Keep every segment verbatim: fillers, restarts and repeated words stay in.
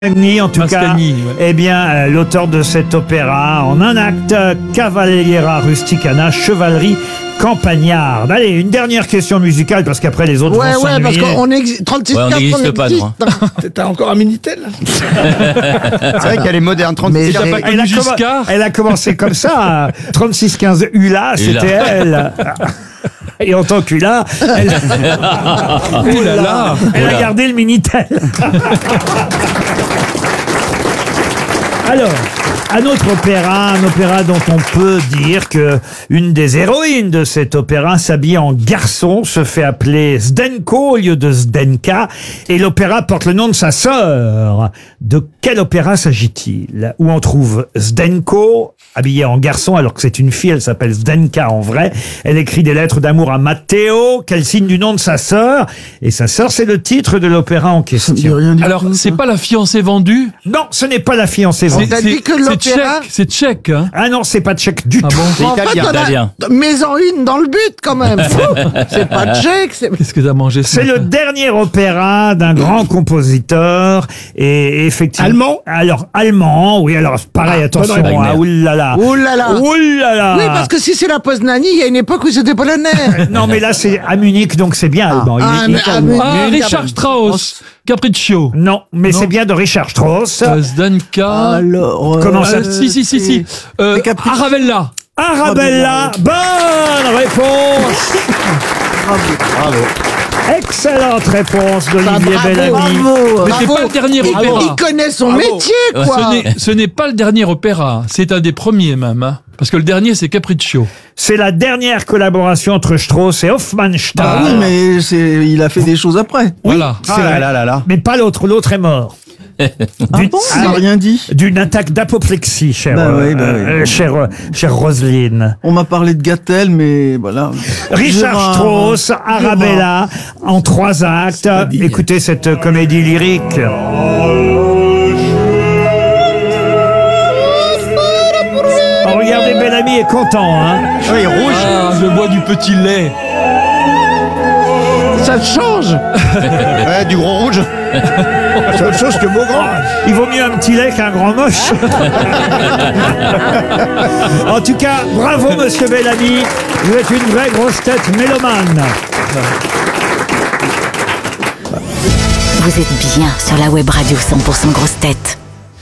En tout Mascagni, cas, ouais. eh bien, euh, l'auteur de cet opéra en un acte, Cavalleria Rusticana, chevalerie campagnarde. Allez, une dernière question musicale parce qu'après les autres Ouais, vont ouais, parce s'ennuyer. qu'on existe. trente-six Ouais, on quatre, n'existe pas, nous, hein. T'as encore un Minitel? C'est vrai qu'elle est moderne, trente-six. Mais T'as pas Elle a, connu commen- Giscard elle a commencé comme ça, trente-six quinze Hula, c'était elle. Et en tant qu'Hula, elle, Oh là là. elle a Oula. gardé le Minitel. Alors, un autre opéra, un opéra dont on peut dire que une des héroïnes de cet opéra s'habille en garçon, se fait appeler Zdenko au lieu de Zdenka, et l'opéra porte le nom de sa sœur. De quel opéra s'agit-il? Où on trouve Zdenko, habillée en garçon alors que c'est une fille, elle s'appelle Zdenka en vrai. Elle écrit des lettres d'amour à Matteo, qu'elle signe du nom de sa sœur, et sa sœur c'est le titre de l'opéra en question. rien du Alors, tout, c'est ça. pas la fiancée vendue? Non, ce n'est pas la fiancée vendue. T'as dit que c'est l'opéra- tchèque, c'est tchèque, hein. Ah non, c'est pas tchèque du Ah tout. bon? C'est En fait, italien. on a- Italien. mets-en une dans le but quand même. C'est pas tchèque. c'est- Qu'est-ce que t'as mangé ce C'est le matin? dernier opéra d'un grand compositeur et effectivement. Allemand. Alors allemand, oui. Alors pareil, Ah, attention. bonne Ah, réponse. oulala. Ouh là là. Oulala. Oui, parce que si c'est la Poznanie, il y a une époque où c'était polonais. Non, mais là c'est à Munich, donc c'est bien allemand. Il est- Ah, il est mais à allemand. Munich. Ah, Munich, Richard ah, Strauss, Capriccio. Non, mais Non. c'est bien de Richard Strauss. Euh, Zdenka. Alors. Comment ça- Euh, si, si, si, si. Euh, c'est Capriccio. Aravella. Arabella. Bonne réponse. Bravo. Excellente réponse Bah, d'Olivier bravo, Bellamy. bravo. Mais c'est Bravo. pas le dernier Il- opéra. Il connaît son métier, Ouais, quoi. Ce n'est- Ce n'est pas le dernier opéra, c'est un des premiers même. Hein. Parce que le dernier, c'est Capriccio. C'est la dernière collaboration entre Strauss et Hofmannsthal. Ah oui, mais c'est, il a fait des choses après. Voilà. c'est Ah vrai. là là là là. Mais pas l'autre, l'autre est mort. Ah D'une- bon, Ah, il n'a rien dit. D'une attaque d'apoplexie, chère, Bah euh, oui, bah oui. euh, chère, euh, chère Roselyne. On m'a parlé de Gattel, mais voilà. Richard Gérard, Strauss, Arabella, en trois actes. Écoutez cette euh, comédie lyrique. Oh, regardez, Bellamy est content, hein. Oui, rouge. Ah, je bois du petit lait. Ça te change. Ouais, du gros rouge. C'est autre chose que beau grand. Il vaut mieux un petit lait qu'un grand moche. En tout cas, bravo, monsieur Bellamy. Vous êtes une vraie grosse tête mélomane. Vous êtes bien sur la web radio cent pour cent grosse tête.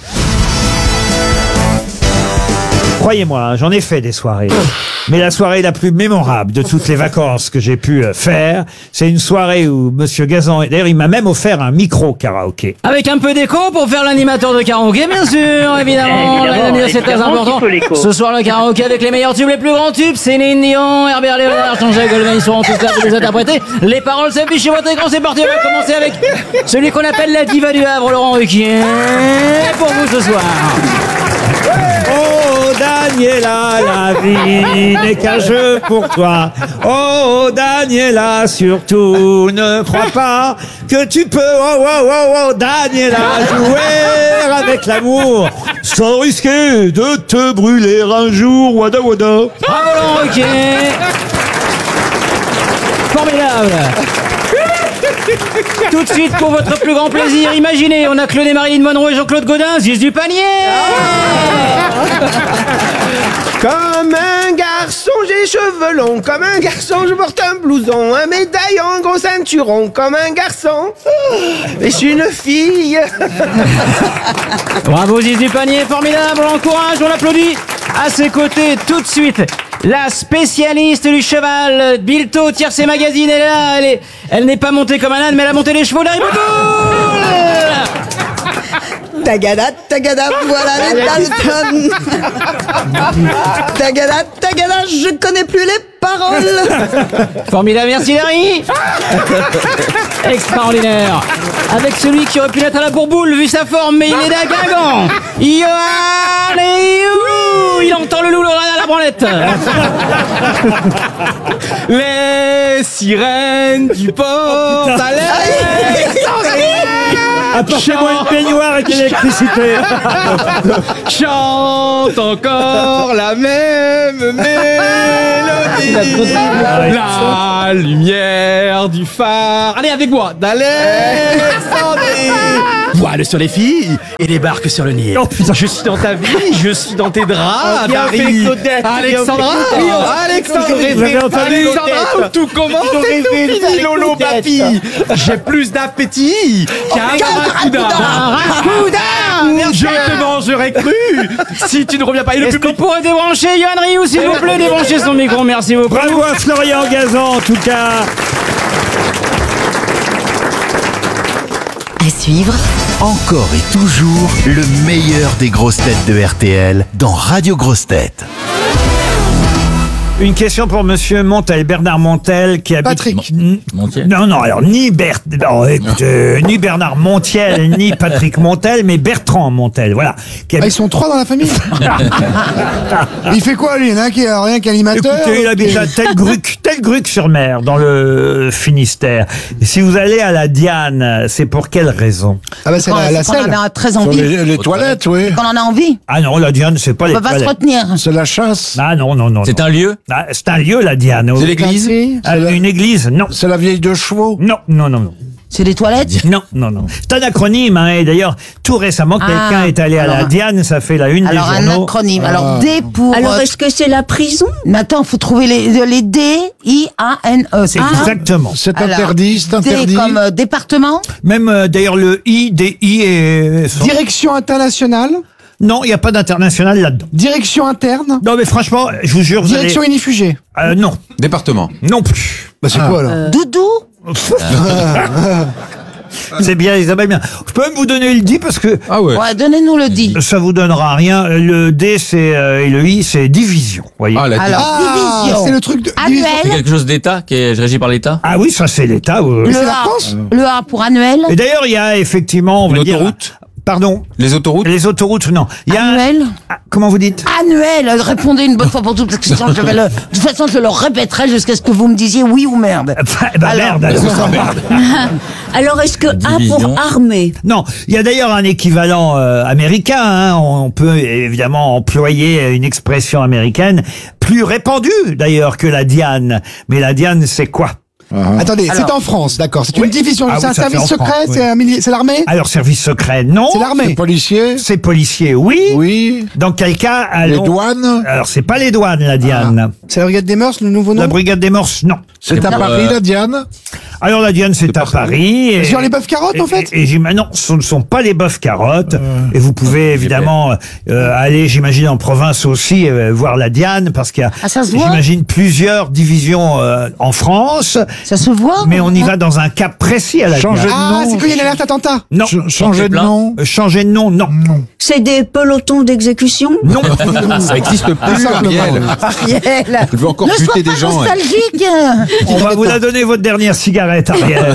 Croyez-moi, hein, j'en ai fait des soirées. Mais la soirée la plus mémorable de toutes les vacances que j'ai pu euh, faire, c'est une soirée où Monsieur Gazan, d'ailleurs, il m'a même offert un micro karaoké. Avec un peu d'écho pour faire l'animateur de karaoké, bien sûr, évidemment. Évidemment, Mesdames et messieurs, c'est très évidemment important. qu'il faut l'écho. Ce soir, le karaoké avec les meilleurs tubes, les plus grands tubes. Céline Dion, Herbert Léonard, Jean-Jacques Goldman, ils seront tous là pour les interpréter. Les paroles s'affichent sur votre écran, c'est parti. On va commencer avec celui qu'on appelle la diva du Havre, Laurent Ruquier. Pour vous ce soir. Oh Daniela, la vie n'est qu'un jeu pour toi. Oh Daniela, surtout ne crois pas que tu peux, oh oh oh oh Daniela, jouer avec l'amour sans risquer de te brûler un jour. Wada wada. Bravo, Laurent Ruquier. Formidable. Tout de suite, pour votre plus grand plaisir, imaginez, on a Claude et Marilyn Monroe et Jean-Claude Godin, Ziz du panier. Comme un garçon, j'ai cheveux longs. Comme un garçon, je porte un blouson. Un médaillon, un gros ceinturon. Comme un garçon, mais je suis une fille. Bravo Ziz du panier, formidable, on l'encourage, on l'applaudit. À ses côtés, tout de suite, la spécialiste du cheval, Bilto, Tiercé Magazine, elle est là, elle est, elle n'est pas montée comme un âne, mais elle a monté les chevaux d'Harry Potter. Tagada, tagada, voilà les Dalton. Tagada, tagada, je connais plus les paroles. Formidable, merci Larry. Extraordinaire. Avec celui qui aurait pu l'être à la bourboule, vu sa forme, mais il est d'un Guingamp. Yoann et you. Il entend le loup à la branlette. Les sirènes du port à l'air. Apportez-moi une baignoire et de l'électricité. Chante encore la même mélodie. La lumière du phare. Allez avec moi. D'Alexandrie. poils sur les filles et les barques sur le Nil. Oh, putain. Je suis dans ta vie, je suis dans tes draps, Bien fait, Paris. Claudette, Alexandra, bien fait, Claudette. Alexandra, Vous avez entendu Alexandra, où tout commence J'aurais et tout rêvé finit, avec Lolo, Claudette. papy. J'ai plus d'appétit qu'un barracuda. Je te mangerai cru si tu ne reviens pas. Et le Est-ce qu'on public. pourrait débrancher Yoann Rioux, s'il vous plaît, débrancher son micro, merci beaucoup. Bravo à Florian Gazan, en tout cas. À suivre, Encore et toujours le meilleur des grosses têtes de R T L dans Radio Grosses Têtes. Une question pour Monsieur Montel, Bernard Montel, qui habite... Patrick. N- Montiel. Non, non, alors, ni Bert... non, écoutez, ni Bernard Montiel, ni Patrick Montel, mais Bertrand Montel, voilà. Qui Ah, habite- ils sont trois dans la famille. Il fait quoi, lui? Il y en a un qui a rien qu'animateur. Écoutez, il habite à Telgruc, Telgruc-sur-Mer, dans le Finistère. Et si vous allez à la Diane, c'est pour quelle raison? Ah bah c'est la, la Quand on selle. en a très Sur envie. les, les toilettes, oui. Quand on en a envie. Ah non, la Diane, c'est pas On les peut pas se toilettes. retenir. C'est la chasse. Ah non, non, non. C'est non. un lieu. Ah, c'est un lieu, la Diane. C'est l'église. Ah, une église? Non. C'est la vieille de chevaux. Non, non, non, non. C'est des toilettes. Non, non, non. C'est un acronyme, hein, et d'ailleurs, tout récemment, Ah, quelqu'un est allé à la alors- Diane, ça fait la une Alors des un journaux. acronyme. Alors D pour. Alors, euh, est-ce que c'est la prison? Mais attends, faut trouver les, les D I A N E. C'est ça exactement. C'est Alors, interdit, c'est interdit. D comme euh, département. Même euh, d'ailleurs le I, D I et... Direction internationale. Non, il n'y a pas d'international là-dedans. Direction interne. Non, mais franchement, je vous jure, vous allez... Direction inifugée. Euh, non, Département. non plus. Bah c'est quoi alors? Doudou. C'est bien, Isabelle, bien. Je peux même vous donner le D parce que Ah ouais. Ouais, donnez-nous le D. ça vous donnera rien. Le D, c'est euh, et le I, c'est division. Voyez. Ah, la Alors Ah, division. c'est le truc de. C'est Annuel. quelque chose d'État qui est régi par l'État. Ah oui, ça c'est l'État. oui, oui. Le c'est la A. France Le A pour annuel. Et d'ailleurs, il y a effectivement, on Une va dire. autoroute. Pardon. Les autoroutes. Les autoroutes, non. Il y a. Annuel. Ah, comment vous dites? Annuel. Répondez une bonne fois pour toutes, parce que sinon je vais le. De toute façon, je le répéterai jusqu'à ce que vous me disiez oui ou merde. Bah, bah, Alors- merde. alors. Alors, est-ce que A Division. pour armée? Non, il y a d'ailleurs un équivalent euh, américain. Hein. On peut évidemment employer une expression américaine plus répandue d'ailleurs que la Diane. Mais la Diane, c'est quoi? Attendez, Alors- c'est en France, d'accord. C'est une Oui. division. Ah c'est oui, un ça fait service en secret. France, oui. C'est un militaire. C'est l'armée. Alors, service secret, non. C'est l'armée. Policier. C'est policier, oui. Oui. Dans quel cas, Les allons... douanes. Alors, c'est pas les douanes, la Diane. C'est la brigade des mœurs, le nouveau nom. La brigade des morses, non. C'est à pour, Paris, euh, la Diane. Alors, la Diane, c'est à Paris. Et... Sur les bœufs carottes, en fait. Et, et j'im- non, ce ne sont pas les bœufs carottes. Et vous pouvez évidemment euh, aller, j'imagine, en province aussi euh, voir la Diane, parce qu'il y a, Ah, ça se voit j'imagine, plusieurs divisions euh, en France. Ça se voit. Mais on y va dans un cas précis à la Changer Diane. de Ah, nom. c'est quand il y a une alerte attentat. Non. Ch- Changer de plein. nom. Euh, Changer de nom, non. C'est des pelotons d'exécution? Non. Ça existe plus, Ariel. Ariel. Je veux encore Ne sois buter pas des gens. hein. nostalgique. On va vous la donner, votre dernière cigarette, Ariel.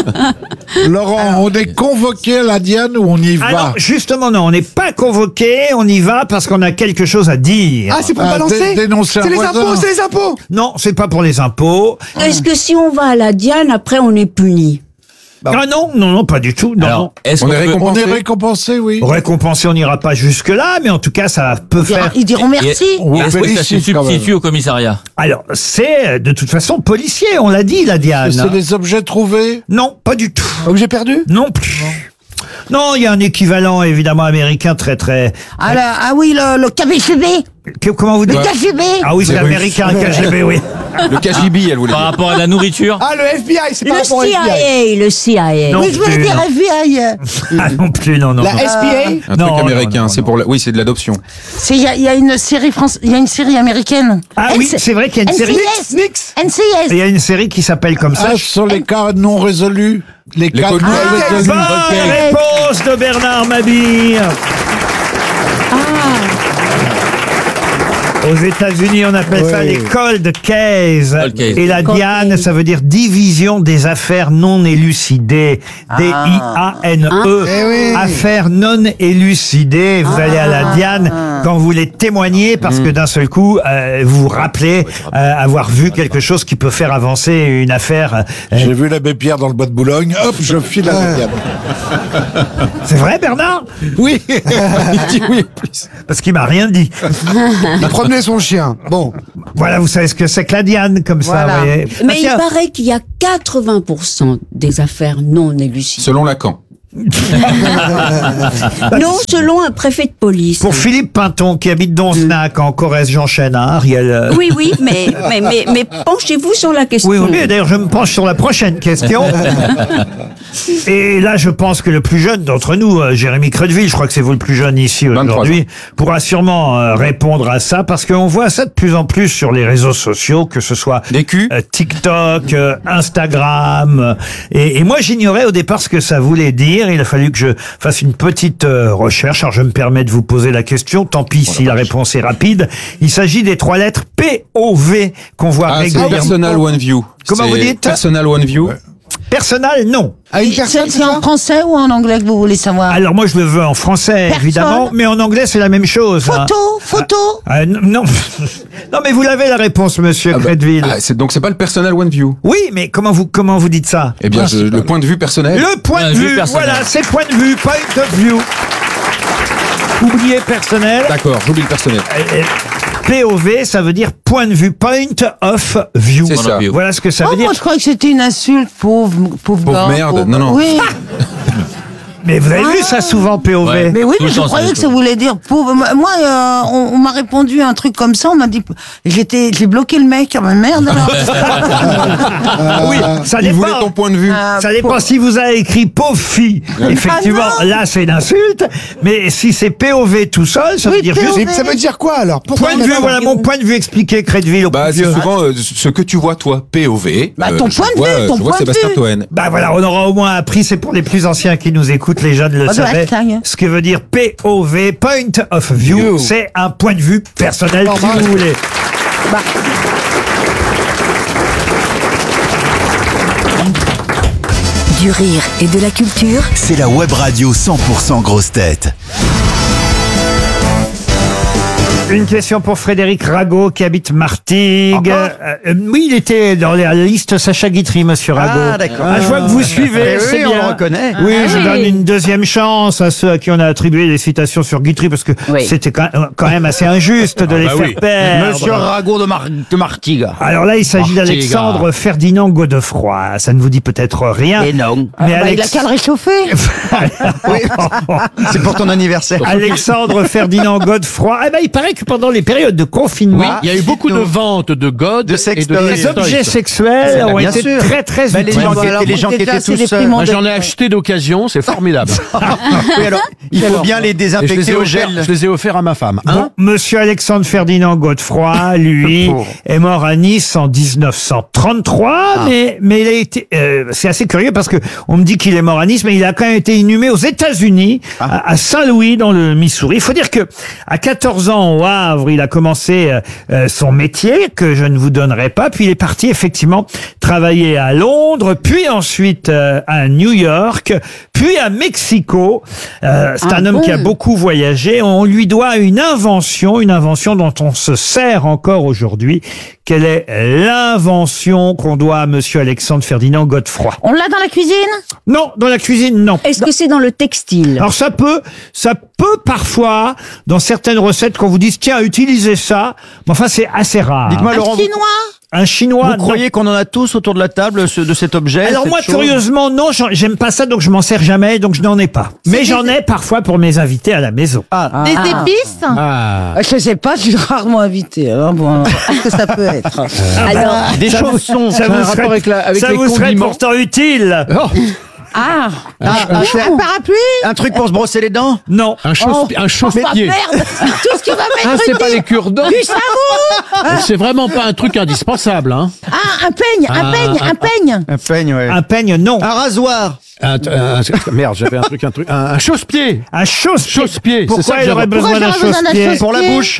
Laurent, on est convoqué à la Diane ou on y va? Ah non, justement, non, on n'est pas convoqué, on y va parce qu'on a quelque chose à dire. Ah, c'est pour Ah, balancer. dé- dénoncer un C'est les voisin. impôts, c'est les impôts. Non, c'est pas pour les impôts. Est-ce que si on va à la Diane, après on est puni? Ah non, non, non, pas du tout. Non, Alors, est-ce On qu'on est, peut- récompensé. on est récompensé, oui. non. Récompensé, on n'ira pas jusque-là, mais en tout cas, ça peut Ils diront- faire... Ils diront merci. Et- On et Est-ce que ça se félicite quand même. substitue au commissariat? Alors, c'est de toute façon policier, on l'a dit, la Diane. C'est des objets trouvés. Non, pas du tout. Objet perdu. Non plus. Non, il y a un équivalent évidemment américain très très... Ah, là, ah oui, le, le K G B. Que- Comment vous dites Le K G B. Ah oui, c'est Les Russes. américain, K G B, oui. Le K G B, elle voulait. Par rapport à la nourriture. Ah, le F B I, c'est par Le rapport au F B I. C I A, le C I A. Non Oui, je voulais plus, dire non. F B I. Ah non plus, non, non. La non. S P A. Un Non, truc non, américain, non, c'est non. pour la... Oui, c'est de l'adoption. C'est il y, a- il y a une série France, il y a une série américaine. Ah oui, c'est vrai qu'il y a une série... N C S. Nix. N C Il y S. a une série qui s'appelle comme ça. Ah, ce sont les cas non résolus. Les cas codes non Ah, résolus. Bonne Ok. réponse de Bernard Mabille. Aux États-Unis, on appelle ça Oui. les cold cases. Cold case. Et la Cold Diane, case. ça veut dire division des affaires non élucidées. D I A N E. Eh oui. Affaires non élucidées. Vous allez à la Diane quand vous les témoignez parce que d'un seul coup, euh, vous vous rappelez euh, avoir vu quelque chose qui peut faire avancer une affaire. euh, J'ai vu l'abbé Pierre dans le bois de Boulogne. Hop, je file à la Diane. C'est vrai, Bernard? Oui. Il dit oui, plus. Parce qu'il m'a rien dit. Il promenait son chien. Bon. Voilà, vous savez ce que c'est que la Diane, comme ça, Voilà. vous voyez. Ah, Mais il tiens. paraît qu'il y a quatre-vingts pour cent des affaires non élucidées. Selon Lacan. Non, selon un préfet de police. Pour Philippe Pinton, qui habite Donzenac, en Corrèze, j'enchaîne, hein, Ariel. euh. Oui, oui, mais, mais, mais, mais penchez-vous sur la question. Oui, oui, d'ailleurs, je me penche sur la prochaine question. Et là, je pense que le plus jeune d'entre nous, euh, Jérémy Crédville, je crois que c'est vous le plus jeune ici aujourd'hui, pourra sûrement euh, répondre à ça, parce qu'on voit ça de plus en plus sur les réseaux sociaux, que ce soit euh, TikTok, euh, Instagram. euh, et, et moi, j'ignorais au départ ce que ça voulait dire. Il a fallu que je fasse une petite euh, recherche. Alors, je me permets de vous poser la question. Tant pis si la réponse est rapide. Il s'agit des trois lettres P O V qu'on voit Ah, c'est régulièrement. Personal One View. Comment C'est vous dites Personal One View. Personnel, non. C'est c'est en français ou en anglais que vous voulez savoir? Alors moi je le veux en français Personne. évidemment, mais en anglais c'est la même chose. hein. Photo, photo. Ah, n- non, non mais vous l'avez la réponse, Monsieur Ah bah, Crédville. ah, c'est- donc c'est pas le Personal One View. Oui, mais comment vous comment vous dites ça? Eh bien, je- le point de vue personnel. Le point de vue, voilà, c'est point de vue, point of view. Oubliez personnel. D'accord, j'oublie le personnel. Euh, P O V, ça veut dire point de vue, point of view. C'est ça. Voilà ce que ça Oh, veut dire. moi, je crois que c'était une insulte, pauvre, pauvre, Pauvre gars, merde. pauvre- Non, non. Oui. Mais vous avez Ah. vu ça souvent, P O V? Ouais. Mais oui, Tout mais le je temps, croyais c'est que ça tout. voulait dire pauvre. Moi, moi, euh, on, on m'a répondu un truc comme ça. On m'a dit, j'étais, j'ai bloqué le mec. Ah, mais merde alors. Oui, ça Il voulait dépend. ton point de vue. Ah, Ça dépend pauvre. si vous avez écrit pauvre fille. Effectivement, Ah non. là c'est une insulte. Mais si c'est P O V tout seul, ça Oui, veut dire P O V. juste Ça veut dire quoi alors? Pourquoi point de on vue. attend Voilà mon point de vue expliqué, Crédville au Bah, plus c'est vieux. souvent euh, ce que tu vois, toi, P O V. Bah, ton je point de vois, vue, euh, ton je vois point de Sébastien vue. Toen. Bah voilà, on aura au moins appris, c'est pour les plus anciens qui nous écoutent, les jeunes le Oh, de savaient. hashtag. Ce que veut dire P O V, point of view, View. c'est un point de vue personnel, si Normal. vous voulez. Du rire et de la culture. C'est la web radio cent pour cent grosse tête. Une question pour Frédéric Rago qui habite Martigues. Euh, euh, oui, il était dans la liste Sacha Guitry, monsieur Rago. Ah, d'accord. Ah, je vois que vous suivez, Eh c'est oui, on bien. le reconnaît. Oui, Ah je oui. donne une deuxième chance à ceux à qui on a attribué des citations sur Guitry parce que Oui. c'était quand quand même assez injuste de les bah faire oui. perdre. Monsieur Rago de, Mar de Martigues. Alors là, il s'agit Martigues. d'Alexandre Ferdinand Godefroy. Ça ne vous dit peut-être rien. Et non. Mais Bah, il a Alex- qu'à le réchauffer. Oui, c'est pour ton anniversaire. Alexandre Ferdinand Godefroy. Eh ben, il paraît que pendant les périodes de confinement, Oui, il y a eu beaucoup de ventes de God De et de sextoys. les objets sexuels ont Bien été sûr. très très Bah, les utiles. gens qui alors, étaient, les gens qui déjà, étaient c'est tous des seuls. primants Moi, de- j'en ai acheté d'occasion, c'est formidable. Oui, alors, il faut bien les Et je les désinfecter ai au offerts, gel. je les ai offerts à ma femme. Bon, Hein Monsieur Alexandre Ferdinand Godefroy, lui, est mort à Nice en dix-neuf cent trente-trois, mais mais il a été, euh, c'est assez curieux parce que on me dit qu'il est mort à Nice, mais il a quand même été inhumé aux États-Unis, à, à Saint-Louis dans le Missouri. Il faut dire que à quatorze ans au Havre, il a commencé euh, euh, son métier que je ne vous donnerai pas, puis il est parti effectivement travailler à Londres, puis ensuite euh, à New York, puis à Mexico. Euh, c'est Ah un homme bon qui a beaucoup voyagé. On lui doit une invention, une invention dont on se sert encore aujourd'hui. Quelle est l'invention qu'on doit à Monsieur Alexandre Ferdinand Godefroy? On l'a dans la cuisine? Non, dans la cuisine, non. Est-ce que c'est dans le textile? Alors ça peut, ça peut parfois, dans certaines recettes, qu'on vous dise tiens, utilisez ça. Mais enfin, c'est assez rare. Dites-moi, Un Laurent, vous, chinois? Un chinois. vous non. croyez qu'on en a tous autour de la table ce- de cet objet? Alors cette moi, chose curieusement, non, j'en- j'aime pas ça, donc je m'en sers jamais, donc je n'en ai pas. Mais j'en ai parfois pour mes invités à la maison. Ah, Des épices? Ah. Euh, Je sais pas, je suis rarement invité. Alors bon, alors, qu'est-ce que ça peut être? Alors, des Ça vous- chaussons. Ça un vous rapport serait, avec la- avec ça les vous serait condiments. pourtant utile. Oh, Ah, Ah, un, un parapluie? un truc pour se brosser les dents? Non. un chausse- Oh, un Oh, chausse-pied. merde! Tout ce qui va Ah, m'être c'est pas utile. les cure-dents. Du savon! C'est vraiment pas un truc indispensable, hein. Ah, un peigne, un Ah, peigne, ah, un peigne! Un peigne, ouais. Un peigne, non. Un rasoir. Un, un- merde, j'avais un truc, un truc, un, un chausse-pied. Un chausse-pied. Chausse-pied, c'est ça Pourquoi que il j'avais- aurait besoin Pourquoi d'un j'aurais besoin d'un chausse-pied? chausse-pied Pour la bouche.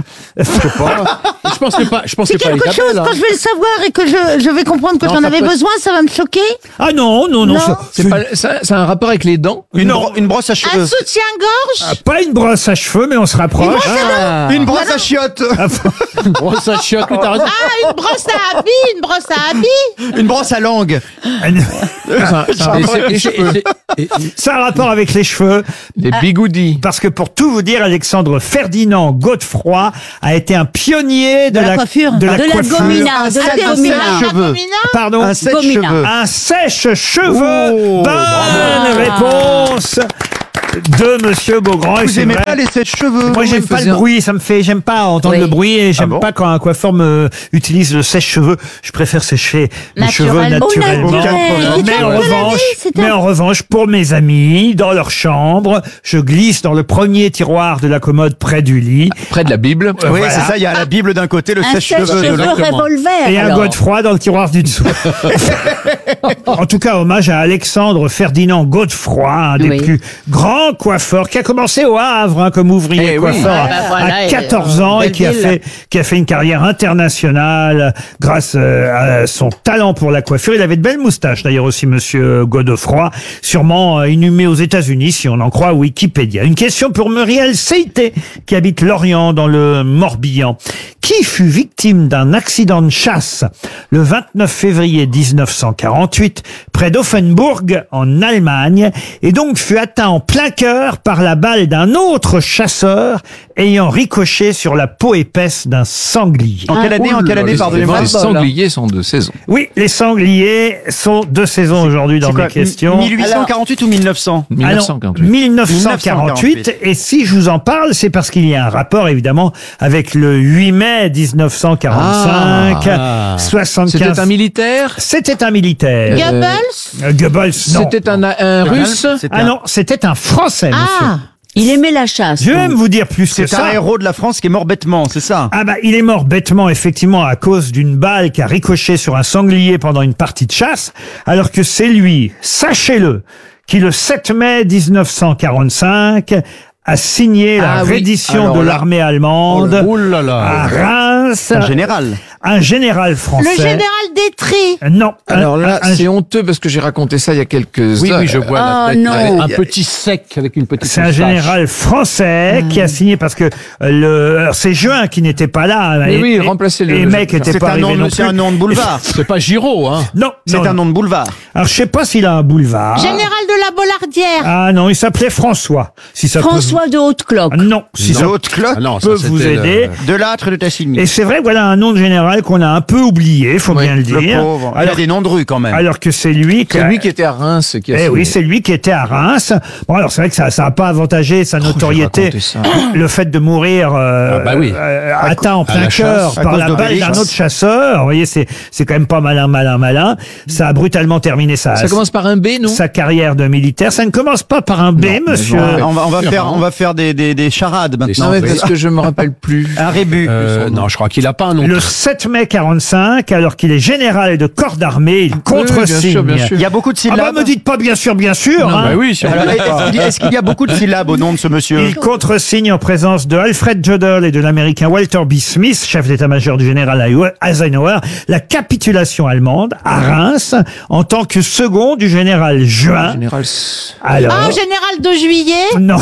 Je pensais pas, je pensais C'est pas quelque Isabelle, chose, hein. quand je vais le savoir et que je, je vais comprendre que Non, j'en ça avais peut- besoin, ça va me choquer? Ah non, non, non. Non. ça- C'est pas, ça, ça a un rapport avec les dents. Une, Non. bro- une brosse à Un cheveux. soutien-gorge? Ah, pas une brosse à cheveux, mais on se rapproche. Ah, Une brosse à chiottes. brosse à chiottes, oui, t'as raison. Ah, une brosse à habits, une brosse à habits! Une brosse à langue. C'est un- c'est un- et c'est- et cheveux. Ça a un rapport avec les cheveux. Les bigoudis. Parce que pour tout vous dire, Alexandre Ferdinand Godefroy a été un pionnier de, De la coiffure. de la De la coiffure. gomina, de la Un gomina. sèche-cheveux. Pardon. Un sèche-cheveux. Un sèche-cheveux. Oh, Bonne réponse de Monsieur Beaugrand. Et Vous c'est aimez vrai. pas les sèche-cheveux? Moi, j'aime il pas faisait le un- bruit, ça me fait, j'aime pas entendre Oui. le bruit et j'aime Ah bon pas quand un coiffeur me utilise le sèche-cheveux. Je préfère sécher mes cheveux Naturellement. naturellement. Au naturel. Mais en Ouais. revanche, c'est mais un- en revanche, pour mes amis, dans leur chambre, je glisse dans le premier tiroir de la commode près du lit Près de la Bible. Oui, Voilà. c'est ça, il y a la Bible d'un côté, le Un sèche-cheveux de sèche-cheveux l'autre. revolver. et un alors. Godefroy dans le tiroir du dessous. En tout cas, hommage à Alexandre Ferdinand Godefroy, un des Oui. plus grands coiffeurs, qui a commencé au Havre hein, comme ouvrier Eh oui. coiffeur Ah, à- bah voilà, à et, quatorze ans et belle qui a ville. fait qui a fait une carrière internationale grâce euh, à son talent pour la coiffure. Il avait de belles moustaches d'ailleurs aussi, Monsieur Godefroy, sûrement euh, inhumé aux États-Unis si on en croit Wikipédia. Une question pour Muriel Seité qui habite Lorient dans le Morbihan. Qui fut victime d'un accident de chasse le vingt-neuf février mille neuf cent quarante-huit près d'Offenburg en Allemagne et donc fut atteint en plein cœur par la balle d'un autre chasseur ayant ricoché sur la peau épaisse d'un sanglier. En quelle année, en quelle année, Les- pardonnez-moi? Les sangliers sont de saison. Oui, les sangliers sont de saison aujourd'hui dans C'est quoi, mes questions. mille huit cent quarante-huit ou mille neuf cents? Ah non, mille neuf cent quarante-huit. mille neuf cent quarante-huit. Et si je vous en parle, c'est parce qu'il y a un rapport, évidemment, avec le huit mai mille neuf cent quarante-cinq. Ah. soixante-quinze. C'était un militaire. C'était un militaire. Goebbels. Euh, Goebbels, non. C'était un, un russe. C'était Ah un- non, c'était un Français, monsieur. Ah. Il aimait la chasse. Je vais donc. même vous dire plus que C'est un ça. héros de la France qui est mort bêtement, c'est ça? Ah bah, il est mort bêtement, effectivement, à cause d'une balle qui a ricoché sur un sanglier pendant une partie de chasse, alors que c'est lui, sachez-le, qui le sept mai mille neuf cent quarante-cinq a signé la Ah oui. reddition Alors de là- l'armée allemande Oh là là. à Reims. Un général. Un général français. Le général Détry. Euh, Non. un- Alors là, un- un- c'est honteux parce que j'ai raconté ça il y a quelques Oui, heures. oui, je vois Ah, la tête. non. Avec un Il y a- petit sec avec une petite c'est un moustache. général français qui a signé parce que euh, le alors, c'est Juin qui n'était pas là. Mais et, oui, il et- remplaçait le- et les le- mecs étaient C'est pas un, nom arrivés de- non c'est plus. un nom de boulevard. C'est pas Giraud, hein. Non, C'est non. un nom de boulevard. Alors je sais pas s'il a un boulevard. Général de la Bollardière. Ah non, il s'appelait François. Si ça peut François de Haute-Cloque. vous- Non, si De ça Haute-Cloque. Ah non, ça, peut vous c'était le- aider. De Lattre et de Tassigny. Et c'est vrai, voilà un nom de général qu'on a un peu oublié, faut Oui, bien le Le dire. pauvre. Il a Alors, des noms de rue quand même. alors que c'est lui qui C'est a- lui qui était à Reims. Qui a Eh signé. oui, c'est lui qui était à Reims. Bon, alors c'est vrai que ça, ça a pas avantagé sa notoriété, raconté ça. le fait de mourir euh, Ah bah oui. euh, atteint en à plein la cœur chasse, à par cause la balle d'Obélix. d'un autre chasseur. Vous voyez, c'est c'est quand même pas malin, malin, malin. Ça a brutalement terminé sa Ça commence par un B, non? sa carrière de militaire. Ça ne commence pas par un B, monsieur. Euh, on va, on va faire, on va faire des, des, des charades maintenant. Non, mais parce que je me rappelle plus. Un rébut. Euh, non, je crois qu'il a pas un nom. Le sept mai quarante-cinq, alors qu'il est général de corps d'armée, il contresigne. bien sûr, bien sûr. Il y a beaucoup de Ah syllabes. bah me dites pas bien sûr, bien sûr. Non, hein. bah oui, si on Alors, dit est-ce pas. qu'il y a- est-ce qu'il y a beaucoup de syllabes au nom de ce monsieur? Il contresigne en présence de Alfred Jodl et de l'américain Walter B. Smith, chef d'état-major du général Eisenhower, la capitulation allemande à Reims en tant que second du général Juin. Général. Alors, Ah, général de juillet. non.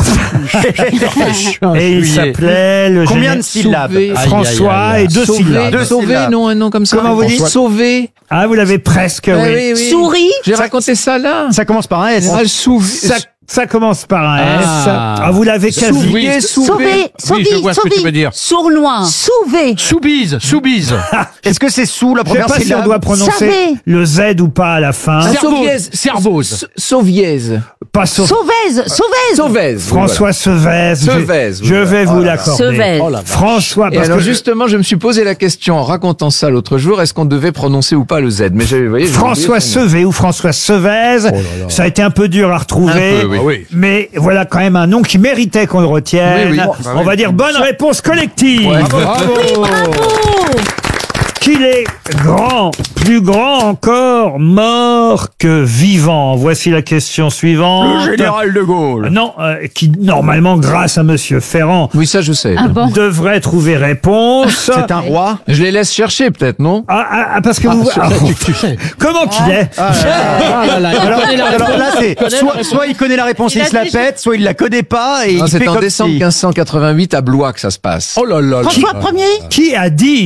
Et il Juillet. s'appelait le Combien géné- de syllabes? Sauvé. François Aïe, aïe, aïe. et deux Sauvé, syllabes. Deux Sauvé, syllabes. non, un nom comme ça. Comment vous dites? Sauvé. Ah, vous l'avez presque, Ah oui. oui, oui. Souris. J'ai raconté ça là. Ça commence par un S. Général Sauvé. Ça, ça commence par un S. Ah. Ah, vous l'avez quasi. Souvier, Sauvé. Sauvé. Oui, Sauvé. je vois ce que tu veux dire. Sournois. Sauvé. Soubise, soubise. Est-ce que c'est sous la Je sais première pas si on syllabe? doit prononcer Savez. le Z ou pas à la fin. Ah, Cervoise. Sauviez. Cervoise. Sauviez. Pas sauf Sauvez. Sauvez. Sauvez. François Sevez. je- Sevez, Je oui, vais voilà. vous Oh là là. l'accorder. Sevez. Oh la vache. François, Et parce alors que justement, je me suis posé la question en racontant ça l'autre jour, est-ce qu'on devait prononcer ou pas le Z? Mais j'ai- vous voyez, j'ai François oublié son nom. Sevez ou François Sevez, ça a été un peu dur à retrouver, Un peu, oui. Ah oui. mais voilà quand même un nom qui méritait qu'on le retienne. Oui, oui. On va dire bonne réponse collective. Ouais. Bravo. Qu'il est grand, plus grand encore, mort que vivant. Voici la question suivante. Le général de Gaulle. Non, euh, qui normalement, grâce à Monsieur Ferrand, Oui, ça je sais. Ah bon? devrait trouver réponse. C'est un roi. Je les laisse chercher peut-être, non? Ah, ah, ah, parce que vous... Ah, tu, tu sais. Comment qu'il est Ah là là, il Alors, connaît la alors réponse. là, c'est connaît la soit, réponse. soit il connaît la réponse et Il il a se la déjà- pète, soit il la connaît pas et Non, il fait c'est en comme décembre si. quinze cent quatre-vingt-huit à Blois que ça se passe. Oh là là. François Premier. Qui a dit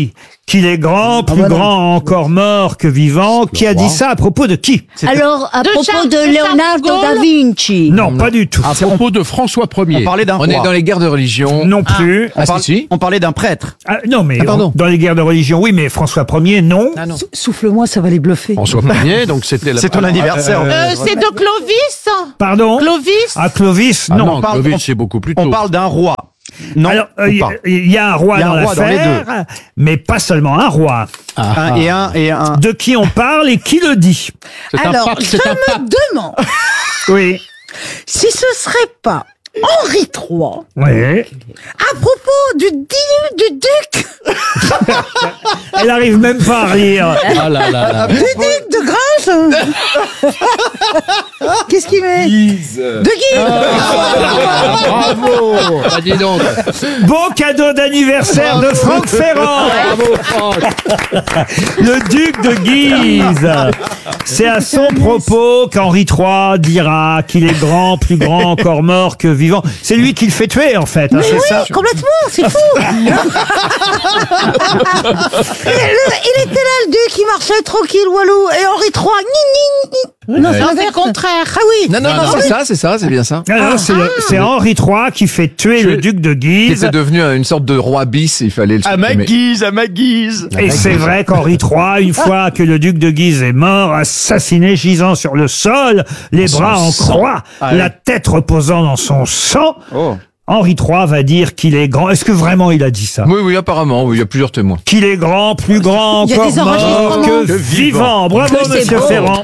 Qu'il est grand, plus bah non. grand encore mort que vivant. Qui a dit ça à propos de qui? Alors, à De propos Charles- de de Charles Leonardo de Gaulle da Vinci. Non, pas du tout. À propos de François Ier. On parlait d'un On roi. est dans les guerres de religion. Non plus. On, Ah, parle- si, si. on parlait d'un prêtre. Ah, non, mais Ah, pardon. on- dans les guerres de religion, oui, mais François Ier, non. Ah non. Souffle-moi, ça va les bluffer. François Ier, donc c'était la... C'est ton anniversaire. Euh, Euh, c'est de Clovis Pardon. Clovis Ah, Clovis, Ah non. non, parle- Clovis, on- c'est beaucoup plus On tôt. parle d'un roi. Non. Alors, ou il pas. y, y a un roi Il y a dans un roi dans les l'affaire, mais pas seulement un roi. Un et un et un. De qui on parle et qui le dit? C'est un Alors, pape, je c'est un me pape. demande Oui. si ce serait pas Henri trois, Oui. à propos du, di- du duc, Elle arrive même pas à rire. Ah là là là. du duc de Grange. Qu'est-ce qu'il met Guise. De Guise. Bravo. Ah, dis donc. Beau cadeau d'anniversaire de Franck Ferrand. Bravo, Franck. Le duc de Guise. C'est à son propos qu'Henri trois dira qu'il est grand, plus grand encore mort que vivant. C'est lui qui le fait tuer, en fait, hein, Mais c'est oui, ça? complètement, c'est fou. Et le- il était là, le duc, il marchait tranquille, Walou, et Henri trois, ni, ni, ni. Non, Non, c'est c'est le contraire. Ah oui. Non, non, non, c'est ça, c'est ça, c'est bien ça. Alors, c'est le- c'est Henri trois qui fait tuer le duc de Qui Guise. était devenu une sorte de roi bis, il fallait le À ma supprimer. guise, à ma guise. Et c'est vrai qu'Henri trois, une fois que le duc de Guise est mort, assassiné, gisant sur le sol, les Son bras en sang. croix, Ah oui. la tête reposant dans son sang, Oh. Henri trois va dire qu'il est grand. Est-ce que vraiment il a dit ça? Oui, oui, apparemment, oui, il y a plusieurs témoins. Qu'il est grand, plus grand Il y a encore des mort enregistrements. que Que vivant. Bravo, Que c'est monsieur beau. Ferrand.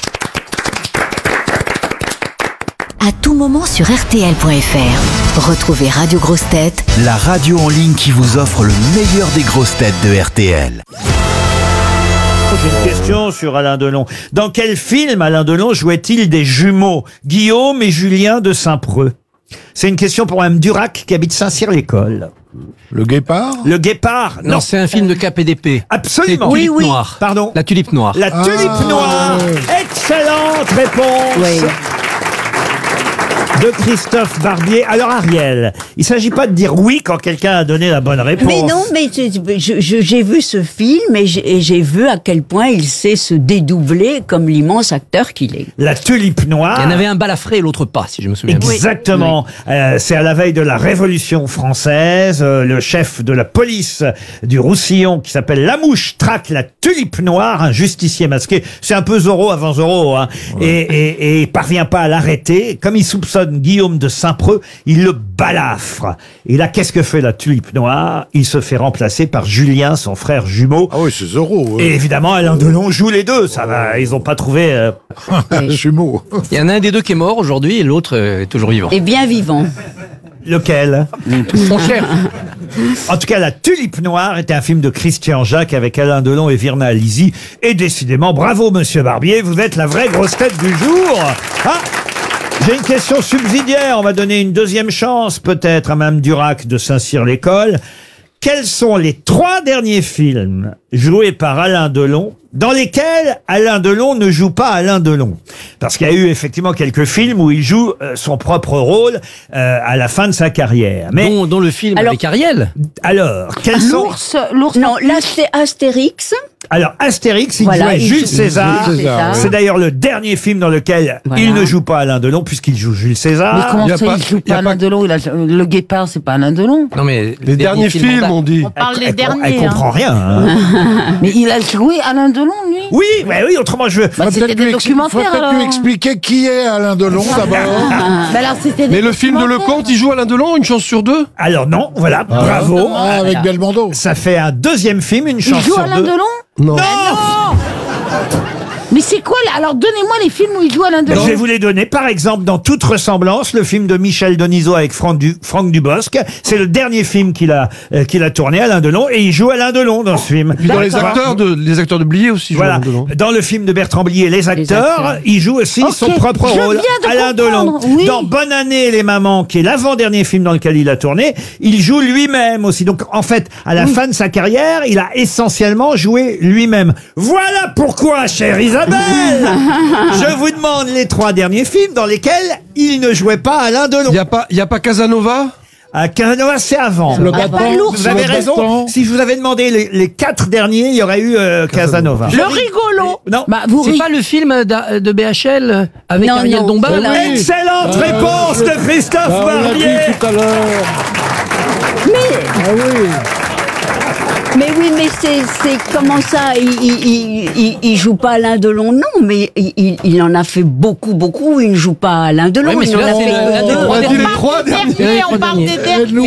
À tout moment sur R T L point F R. Retrouvez Radio Grosses Têtes La radio en ligne qui vous offre le meilleur des grosses têtes de R T L. J'ai une question sur Alain Delon. Dans quel film Alain Delon jouait-il des jumeaux, Guillaume et Julien de Saint-Preux? C'est une question pour Mme Durac qui habite Saint-Cyr-l'École. Le guépard? Le guépard? Non, Non, c'est un film de K P D P. absolument. C'est Tulipe Noire. Pardon? La tulipe noire. La tulipe Ah, noire. ouais. Excellente réponse. Oui. De Christophe Barbier. Alors Ariel, il s'agit pas de dire oui quand quelqu'un a donné la bonne réponse. Mais non, mais c'est- je- je- j'ai vu ce film et j'ai et j'ai vu à quel point il sait se dédoubler comme l'immense acteur qu'il est. La tulipe noire. Il y en avait un balafré et l'autre pas, si je me souviens bien. Exactement. Euh, c'est à la veille de la Révolution française. Euh, le chef de la police du Roussillon, qui s'appelle Lamouche, traque la tulipe noire, un justicier masqué. C'est un peu Zorro avant Zorro, hein. Et, et, et il parvient pas à l'arrêter. Comme il soupçonne Guillaume de Saint-Preux, il le balafre. Et là, qu'est-ce que fait la tulipe noire? Il se fait remplacer par Julien, son frère jumeau. Ah oui, c'est Zorro. ouais. Et évidemment, Alain Delon joue les deux. Ça va, ils ont pas trouvé. euh, Jumeau. Il y en a un des deux qui est mort aujourd'hui et l'autre euh, est toujours vivant. Et bien vivant. Lequel? Mon cher. En tout cas, La Tulipe Noire était un film de Christian Jacques avec Alain Delon et Virna Alisi. Et décidément, bravo Monsieur Barbier, vous êtes la vraie grosse tête du jour. Ah, j'ai une question subsidiaire, on va donner une deuxième chance peut-être à Mme Durac de Saint-Cyr-l'École. Quels sont les trois derniers films joués par Alain Delon dans lesquels Alain Delon ne joue pas Alain Delon? Parce qu'il y a eu effectivement quelques films où il joue euh, son propre rôle euh, à la fin de sa carrière. Mais Dont, dont le film Alors- avec Ariel. alors, quels sont... L'ours, l'ours. Non, là c'est Astérix. Alors, Astérix, il Voilà, jouait il Jules joue- César. Jules César. C'est d'ailleurs le dernier film dans lequel Voilà. il ne joue pas Alain Delon, puisqu'il joue Jules Mais César. comment y a ça, pas- il joue y a pas pas- Alain Delon, il a, le guépard, c'est pas Alain Delon. Non mais Les derniers films, on dit. On parle Elle- des elle, derniers. elle comprend hein. rien. hein. Mais il a joué Alain Delon, lui. Oui, mais oui, autrement je veux... Bah, Faut c'était peut-être des lui ex- documentaires, faut peut-être lui alors. expliquer qui est Alain Delon d'abord. Mais alors, c'était des Mais le film de documentaires. Lecomte, il joue Alain Delon, une chance sur deux. Alors non, voilà, bravo. Ah, avec Belmondo. Ça fait un deuxième film, une Il chance joue sur Alain deux. Delon. Non. Mais c'est quoi là? Alors donnez-moi les films où il joue Alain Delon. Je vais vous les donner. Par exemple, dans Toute ressemblance, le film de Michel Denisot avec Franck, du, Franck Dubosc. C'est le dernier film qu'il a, euh, qu'il a tourné, Alain Delon, et il joue Alain Delon dans ce film. Puis dans les acteurs de, les acteurs de Blier aussi, jouent Voilà. Alain Delon. Dans le film de Bertrand Blier, Les acteurs, acteurs. il joue aussi Ok, son propre je rôle, viens de Alain Delon. comprendre, oui. Dans Bonne année les mamans, qui est l'avant-dernier film dans lequel il a tourné, il joue lui-même aussi. Donc en fait, à la fin de sa carrière, il a essentiellement joué lui-même. Voilà pourquoi, chère Isabelle, je vous demande les trois derniers films dans lesquels il ne jouait pas Alain Delon. Il y a pas, il y a pas Casanova? Ah, Casanova, c'est avant. Le Ah, battant, bah, l'ours, Vous avez le raison. battant. Si je vous avais demandé les, les quatre derniers, il y aurait eu euh, Casanova. Le rigolo. Non. Bah, vous C'est ri- pas le film d'A- de B H L avec Non, Ariel non. Dombal là Oui. Excellente Ah, réponse oui. de Christophe Ah, on l'a Barbier. dit tout à l'heure. Ah oui. Mais oui, mais c'est, c'est comment ça il, il, il, il- il joue pas Alain Delon, non, mais il, il, il en a fait beaucoup, beaucoup. Il ne joue pas Alain Delon. Ouais, mais il en celui-là, a c'est fait le- un des deux. trois On a dit derniers. les trois derniers. Dernier, on parle des Et derniers. nous,